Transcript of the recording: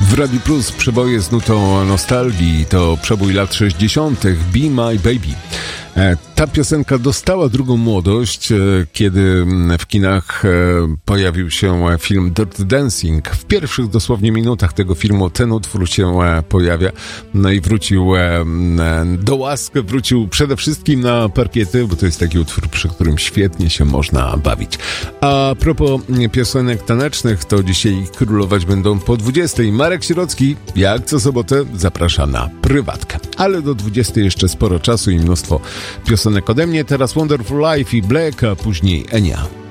W Radiu Plus przeboje z nutą nostalgii to przebój lat 60. Be My Baby. Ta piosenka dostała drugą młodość, kiedy w kinach pojawił się film Dirty Dancing. W pierwszych dosłownie minutach tego filmu ten utwór się pojawia. No i wrócił do łask, wrócił przede wszystkim na parkiety, bo to jest taki utwór, przy którym świetnie się można bawić. A propos piosenek tanecznych, to dzisiaj królować będą po 20. Marek Sierocki, jak co sobotę, zaprasza na prywatkę. Ale do 20 jeszcze sporo czasu i mnóstwo piosenek ode mnie. Teraz Wonderful Life i Black, a później Enya.